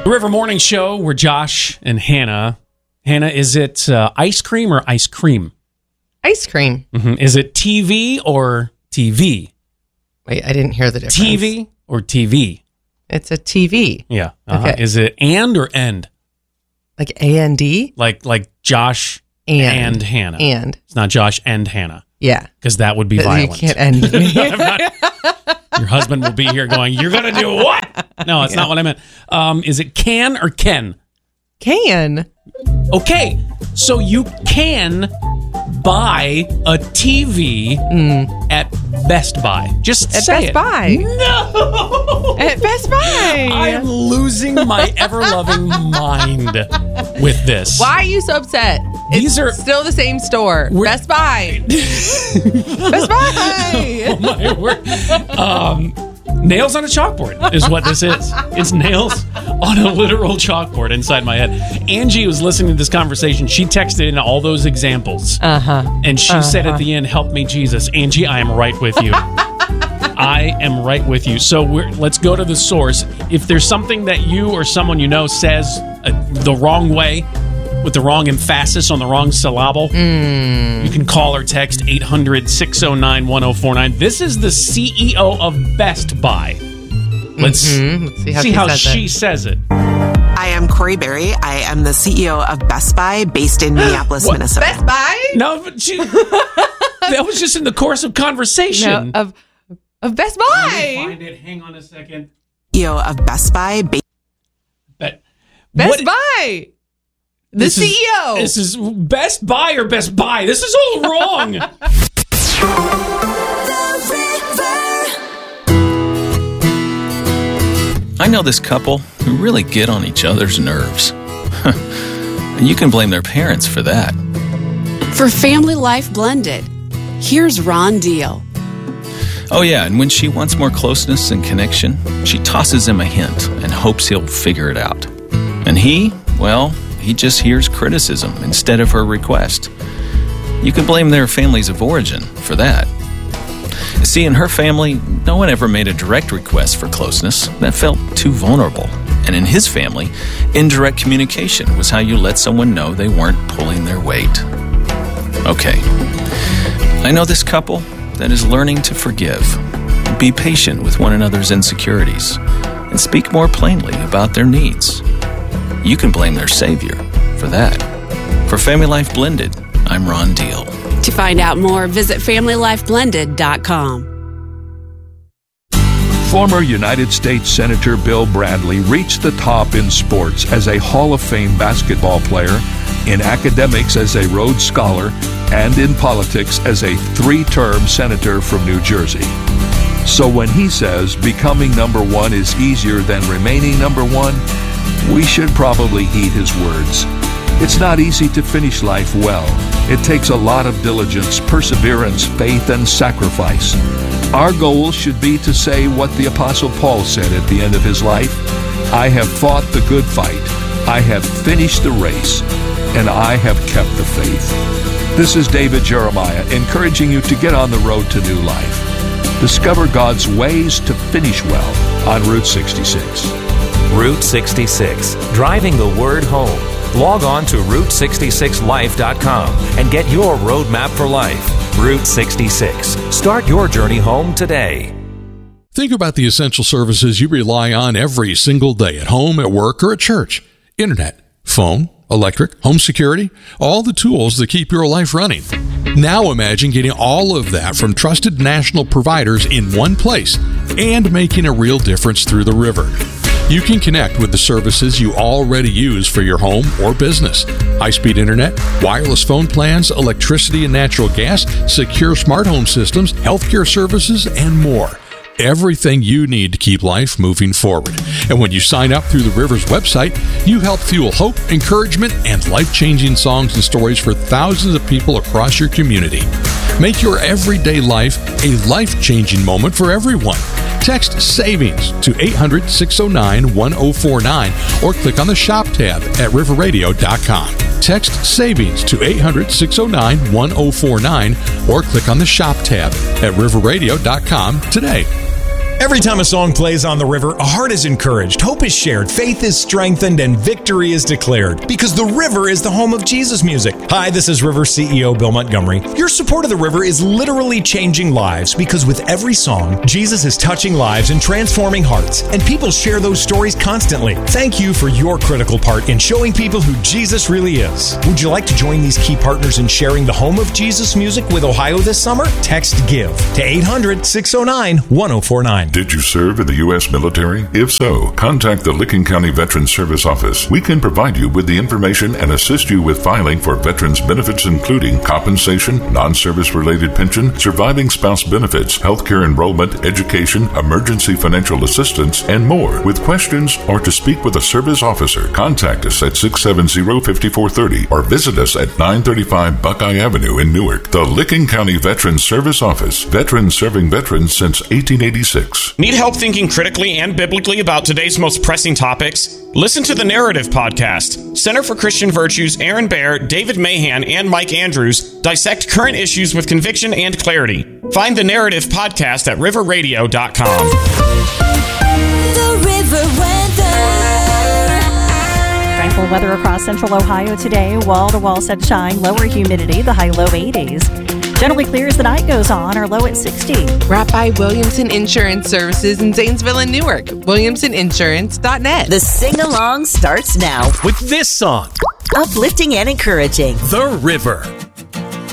The River Morning Show, we're Josh and Hannah. Hannah, is it ice cream or ice cream? Ice cream. Mm-hmm. Is it TV or TV? Wait, I didn't hear the difference. TV or TV? It's a TV. Yeah. Okay. Is it and or end? Like A-N-D? Like Josh and Hannah. And. It's not Josh and Hannah. Yeah. Because that would be violent. You can't end me. Your husband will be here going, you're going to do what? No, that's not what I meant. Is it can or Ken? Can. Okay, so you can buy a TV at Best Buy. Just At say Best it. Buy. No! At Best Buy. I am losing my ever-loving mind with this. Why are you so upset? These are still the same store. Best Buy. Best Buy. Oh my word. Nails on a chalkboard is what this is. It's nails on a literal chalkboard inside my head. Angie was listening to this conversation. She texted in all those examples. And she said at the end, help me, Jesus. Angie, I am right with you. I am right with you. So let's go to the source. If there's something that you or someone you know says the wrong way, with the wrong emphasis on the wrong syllable, you can call or text 800-609-1049. This is the CEO of Best Buy. Let's see how she says it. I am Corey Berry. I am the CEO of Best Buy based in Minneapolis, Minnesota. Best Buy? No, but that was just in the course of conversation. No, of Best Buy. Let me find it. Hang on a second. CEO of Best Buy. Best Buy. The CEO. This is Best Buy or Best Buy. This is all wrong. I know this couple who really get on each other's nerves. And you can blame their parents for that. For Family Life Blended, here's Ron Deal. Oh yeah, and when she wants more closeness and connection, she tosses him a hint and hopes he'll figure it out. And he just hears criticism instead of her request. You can blame their families of origin for that. See, in her family, no one ever made a direct request for closeness. That felt too vulnerable. And in his family, indirect communication was how you let someone know they weren't pulling their weight. Okay, I know this couple that is learning to forgive, be patient with one another's insecurities, and speak more plainly about their needs. You can blame their savior for that. For Family Life Blended, I'm Ron Deal. To find out more, visit FamilyLifeBlended.com. Former United States Senator Bill Bradley reached the top in sports as a Hall of Fame basketball player, in academics as a Rhodes Scholar, and in politics as a 3-term senator from New Jersey. So when he says becoming number one is easier than remaining number one, we should probably heed his words. It's not easy to finish life well. It takes a lot of diligence, perseverance, faith, and sacrifice. Our goal should be to say what the Apostle Paul said at the end of his life: I have fought the good fight, I have finished the race, and I have kept the faith. This is David Jeremiah encouraging you to get on the road to new life. Discover God's ways to finish well on Route 66. Route 66, driving the word home. Log on to Route66Life.com and get your roadmap for life. Route 66. Start your journey home today. Think about the essential services you rely on every single day at home, at work, or at church. Internet, phone, electric, home security, all the tools that keep your life running. Now imagine getting all of that from trusted national providers in one place and making a real difference through the river. You can connect with the services you already use for your home or business. High-speed internet, wireless phone plans, electricity and natural gas, secure smart home systems, healthcare services, and more. Everything you need to keep life moving forward. And when you sign up through the River's website, you help fuel hope, encouragement, and life-changing songs and stories for thousands of people across your community. Make your everyday life a life-changing moment for everyone. Text SAVINGS to 800-609-1049 or click on the Shop tab at riverradio.com. Text SAVINGS to 800-609-1049 or click on the Shop tab at riverradio.com today. Every time a song plays on the river, a heart is encouraged, hope is shared, faith is strengthened, and victory is declared. Because the river is the home of Jesus music. Hi, this is River CEO Bill Montgomery. Your support of the river is literally changing lives because with every song, Jesus is touching lives and transforming hearts. And people share those stories constantly. Thank you for your critical part in showing people who Jesus really is. Would you like to join these key partners in sharing the home of Jesus music with Ohio this summer? Text GIVE to 800-609-1049. Did you serve in the U.S. military? If so, contact the Licking County Veterans Service Office. We can provide you with the information and assist you with filing for veterans benefits including compensation, non-service related pension, surviving spouse benefits, healthcare enrollment, education, emergency financial assistance, and more. With questions or to speak with a service officer, contact us at 670-5430 or visit us at 935 Buckeye Avenue in Newark. The Licking County Veterans Service Office. Veterans serving veterans since 1886. Need help thinking critically and biblically about today's most pressing topics? Listen to the Narrative Podcast. Center for Christian Virtues, Aaron Baer, David Mahan, and Mike Andrews dissect current issues with conviction and clarity. Find the Narrative Podcast at riverradio.com. The River Weather. Tranquil weather across central Ohio today. Wall-to-wall sunshine, lower humidity, the high low 80s. Generally clear as the night goes on, or low at 60. Brought by Williamson Insurance Services in Zanesville and Newark. WilliamsonInsurance.net. The sing-along starts now with this song. Uplifting and encouraging. The River.